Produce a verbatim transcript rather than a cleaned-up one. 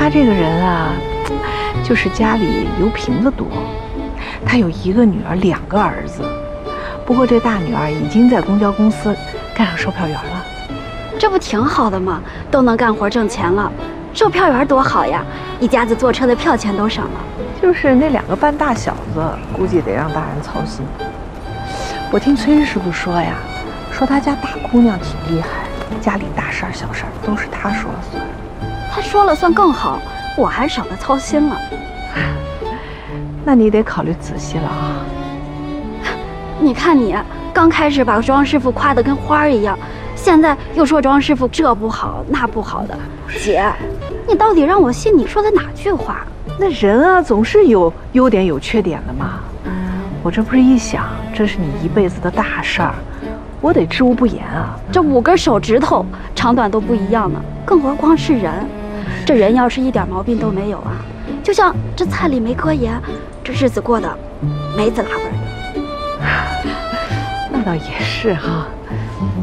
他这个人啊，就是家里油瓶子多。他有一个女儿，两个儿子。不过这大女儿已经在公交公司干上售票员了。 这不挺好的吗？都能干活挣钱了，售票员多好呀！一家子坐车的票钱都省了。 就是那两个半大小子，估计得让大人操心。我听崔师傅说呀，说他家大姑娘挺厉害，家里大事儿小事儿都是他说了算。 他说了算更好，我还省得操心了。 那你得考虑仔细了啊！ 你看你刚开始把庄师傅夸得跟花儿一样，现在又说庄师傅这不好那不好的。姐，你到底让我信你说的哪句话？ 那人啊，总是有优点有缺点的嘛。我这不是一想，这是你一辈子的大事儿，我得知无不言啊。 这五根手指头长短都不一样呢，更何况是人。这人要是一点毛病都没有啊，就像这菜里没搁盐，这日子过得没滋啦味儿的。 那倒也是哈。